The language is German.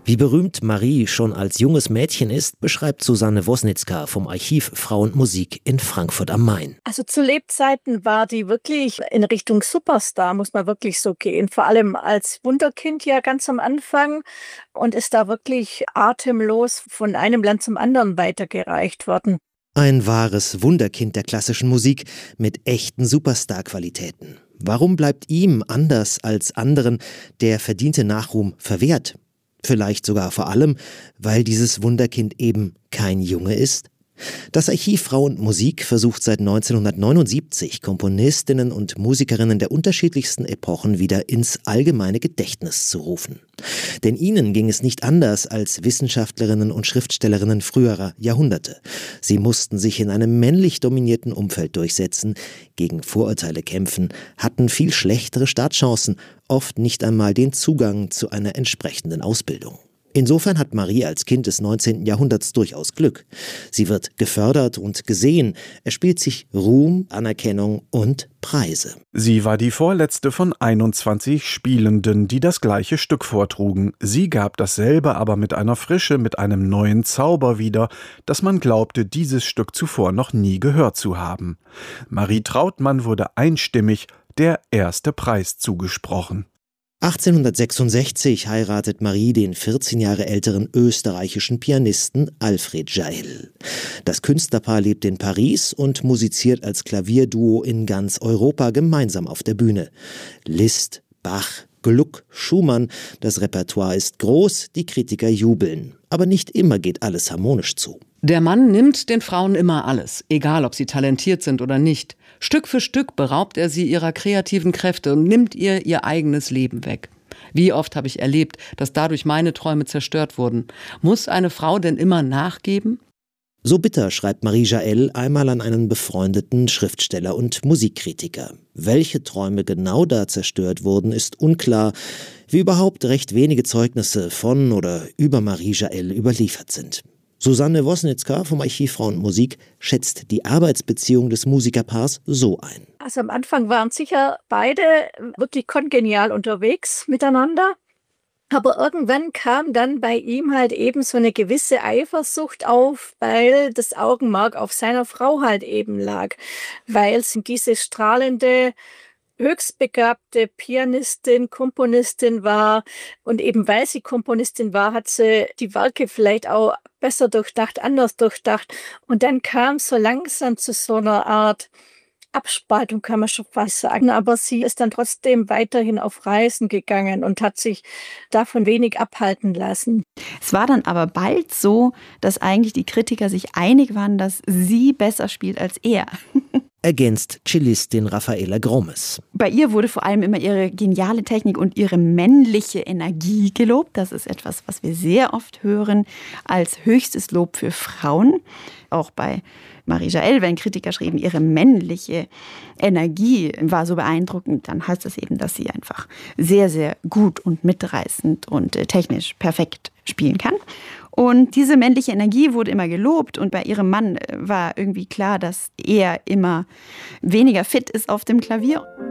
Wie berühmt Marie schon als junges Mädchen ist, beschreibt Susanne Wosnitzka vom Archiv Frau und Musik in Frankfurt am Main. Also zu Lebzeiten war die wirklich in Richtung Superstar, muss man wirklich so gehen. Vor allem als Wunderkind ja ganz am Anfang und ist da wirklich atemlos von einem Land zum anderen weitergereicht worden. Ein wahres Wunderkind der klassischen Musik mit echten Superstar-Qualitäten. Warum bleibt ihm, anders als anderen, der verdiente Nachruhm verwehrt? Vielleicht sogar vor allem, weil dieses Wunderkind eben kein Junge ist? Das Archiv Frau und Musik versucht seit 1979, Komponistinnen und Musikerinnen der unterschiedlichsten Epochen wieder ins allgemeine Gedächtnis zu rufen. Denn ihnen ging es nicht anders als Wissenschaftlerinnen und Schriftstellerinnen früherer Jahrhunderte. Sie mussten sich in einem männlich dominierten Umfeld durchsetzen, gegen Vorurteile kämpfen, hatten viel schlechtere Startchancen, oft nicht einmal den Zugang zu einer entsprechenden Ausbildung. Insofern hat Marie als Kind des 19. Jahrhunderts durchaus Glück. Sie wird gefördert und gesehen, erspielt sich Ruhm, Anerkennung und Preise. Sie war die vorletzte von 21 Spielenden, die das gleiche Stück vortrugen. Sie gab dasselbe aber mit einer Frische, mit einem neuen Zauber wieder, dass man glaubte, dieses Stück zuvor noch nie gehört zu haben. Marie Trautmann wurde einstimmig der erste Preis zugesprochen. 1866 heiratet Marie den 14 Jahre älteren österreichischen Pianisten Alfred Jaell. Das Künstlerpaar lebt in Paris und musiziert als Klavierduo in ganz Europa gemeinsam auf der Bühne. Liszt, Bach, Gluck, Schumann, das Repertoire ist groß, die Kritiker jubeln. Aber nicht immer geht alles harmonisch zu. Der Mann nimmt den Frauen immer alles, egal ob sie talentiert sind oder nicht. Stück für Stück beraubt er sie ihrer kreativen Kräfte und nimmt ihr eigenes Leben weg. Wie oft habe ich erlebt, dass dadurch meine Träume zerstört wurden. Muss eine Frau denn immer nachgeben? So bitter schreibt Marie Jaell einmal an einen befreundeten Schriftsteller und Musikkritiker. Welche Träume genau da zerstört wurden, ist unklar, wie überhaupt recht wenige Zeugnisse von oder über Marie Jaell überliefert sind. Susanne Wosnitzka vom Archiv Frau und Musik schätzt die Arbeitsbeziehung des Musikerpaars so ein. Also am Anfang waren sicher beide wirklich kongenial unterwegs miteinander. Aber irgendwann kam dann bei ihm halt eben so eine gewisse Eifersucht auf, weil das Augenmerk auf seiner Frau halt eben lag. Weil sie diese strahlende, höchstbegabte Pianistin, Komponistin war. Und eben weil sie Komponistin war, hat sie die Werke vielleicht auch besser durchdacht, anders durchdacht. Und dann kam so langsam zu so einer Art Abspaltung, kann man schon fast sagen. Aber sie ist dann trotzdem weiterhin auf Reisen gegangen und hat sich davon wenig abhalten lassen. Es war dann aber bald so, dass eigentlich die Kritiker sich einig waren, dass sie besser spielt als er. Ergänzt Cellistin Raffaella Gromes. Bei ihr wurde vor allem immer ihre geniale Technik und ihre männliche Energie gelobt. Das ist etwas, was wir sehr oft hören als höchstes Lob für Frauen. Auch bei Marie Jaell, wenn Kritiker schrieben, ihre männliche Energie war so beeindruckend, dann heißt das eben, dass sie einfach sehr, sehr gut und mitreißend und technisch perfekt spielen kann. Und diese männliche Energie wurde immer gelobt und bei ihrem Mann war irgendwie klar, dass er immer weniger fit ist auf dem Klavier.